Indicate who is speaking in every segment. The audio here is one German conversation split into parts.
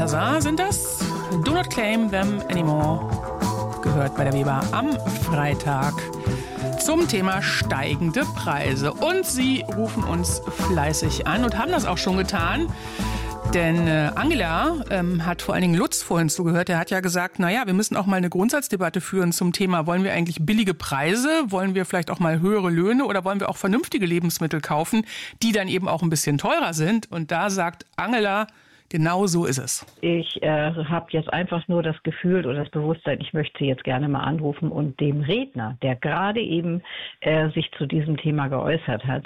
Speaker 1: Balthasar sind das. Do not claim them anymore. Gehört bei der Weber am Freitag zum Thema steigende Preise. Und Sie rufen uns fleißig an und haben das auch schon getan. Denn Angela hat vor allen Dingen Lutz vorhin zugehört. Der hat ja gesagt, naja, wir müssen auch mal eine Grundsatzdebatte führen zum Thema, wollen wir eigentlich billige Preise, wollen wir vielleicht auch mal höhere Löhne oder wollen wir auch vernünftige Lebensmittel kaufen, die dann eben auch ein bisschen teurer sind. Und da sagt Angela, genau so ist es.
Speaker 2: Ich habe jetzt einfach nur das Gefühl oder das Bewusstsein, ich möchte Sie jetzt gerne mal anrufen und dem Redner, der gerade eben sich zu diesem Thema geäußert hat,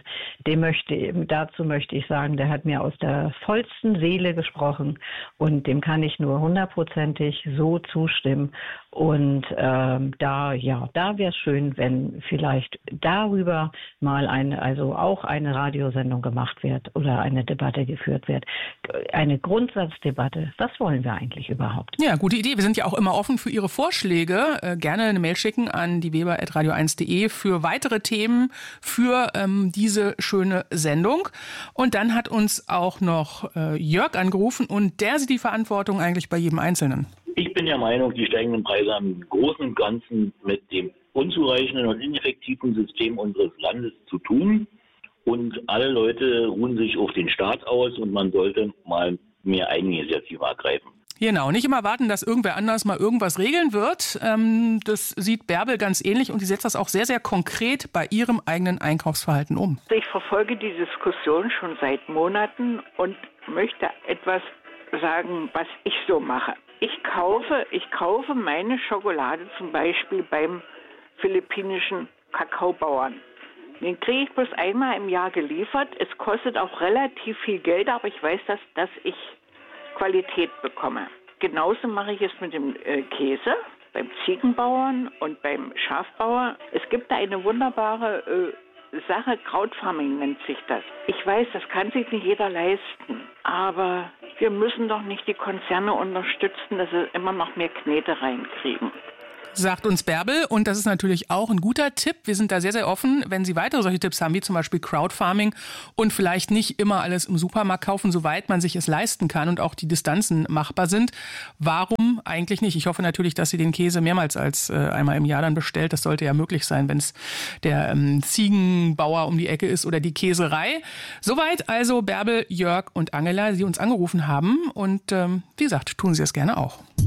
Speaker 2: dazu möchte ich sagen, der hat mir aus der vollsten Seele gesprochen und dem kann ich nur 100%ig so zustimmen. Und da wäre es schön, wenn vielleicht darüber mal auch eine Radiosendung gemacht wird oder eine Debatte geführt wird. Eine Grundsatzdebatte, was wollen wir eigentlich überhaupt?
Speaker 1: Ja, gute Idee. Wir sind ja auch immer offen für Ihre Vorschläge. Gerne eine Mail schicken an dieweber@radio1.de für weitere Themen für diese schöne Sendung. Und dann hat uns auch noch Jörg angerufen und der sieht die Verantwortung eigentlich bei jedem Einzelnen.
Speaker 3: Ich bin der Meinung, die steigenden Preise haben im Großen und Ganzen mit dem unzureichenden und ineffektiven System unseres Landes zu tun. Und alle Leute ruhen sich auf den Staat aus und man sollte mal mehr Eigeninitiative ergreifen.
Speaker 1: Genau, nicht immer warten, dass irgendwer anders mal irgendwas regeln wird. Das sieht Bärbel ganz ähnlich und die setzt das auch sehr, sehr konkret bei ihrem eigenen Einkaufsverhalten um.
Speaker 4: Ich verfolge die Diskussion schon seit Monaten und möchte etwas sagen, was ich so mache. Ich kaufe meine Schokolade zum Beispiel beim philippinischen Kakaobauern. Den kriege ich bloß einmal im Jahr geliefert. Es kostet auch relativ viel Geld, aber ich weiß, dass ich Qualität bekomme. Genauso mache ich es mit dem Käse beim Ziegenbauern und beim Schafbauer. Es gibt da eine wunderbare Sache, Krautfarming nennt sich das. Ich weiß, das kann sich nicht jeder leisten, aber wir müssen doch nicht die Konzerne unterstützen, dass sie immer noch mehr Knete reinkriegen.
Speaker 1: Sagt uns Bärbel und das ist natürlich auch ein guter Tipp. Wir sind da sehr, sehr offen, wenn Sie weitere solche Tipps haben, wie zum Beispiel Crowdfarming und vielleicht nicht immer alles im Supermarkt kaufen, soweit man sich es leisten kann und auch die Distanzen machbar sind. Warum eigentlich nicht? Ich hoffe natürlich, dass Sie den Käse mehrmals als einmal im Jahr dann bestellt. Das sollte ja möglich sein, wenn es der Ziegenbauer um die Ecke ist oder die Käserei. Soweit also Bärbel, Jörg und Angela, die uns angerufen haben und wie gesagt, tun Sie es gerne auch.